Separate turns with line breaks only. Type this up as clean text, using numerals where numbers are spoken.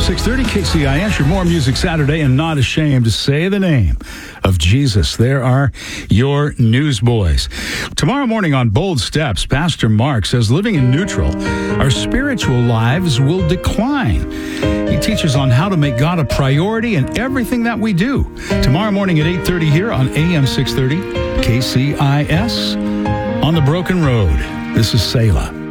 630 KCIS, your More Music Saturday, and not ashamed to say the name of Jesus. There are your newsboys. Tomorrow morning on Bold Steps, Pastor Mark says living in neutral, our spiritual lives will decline. He teaches on how to make God a priority in everything that we do. Tomorrow morning at 8:30 here on AM 630 KCIS on the Broken Road. This is Selah.